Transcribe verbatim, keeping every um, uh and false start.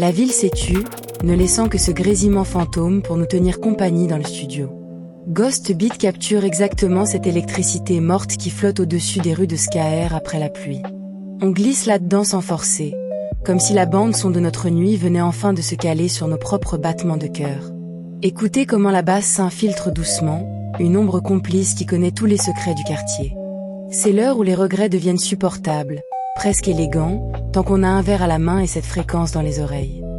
La ville s'est tue, ne laissant que ce grésillement fantôme pour nous tenir compagnie dans le studio. Ghost Beat capture exactement cette électricité morte qui flotte au-dessus des rues de Skaer après la pluie. On glisse là-dedans sans forcer, comme si la bande-son de notre nuit venait enfin de se caler sur nos propres battements de cœur. Écoutez comment la basse s'infiltre doucement, une ombre complice qui connaît tous les secrets du quartier. C'est l'heure où les regrets deviennent supportables, presque élégants, tant qu'on a un verre à la main et cette fréquence dans les oreilles.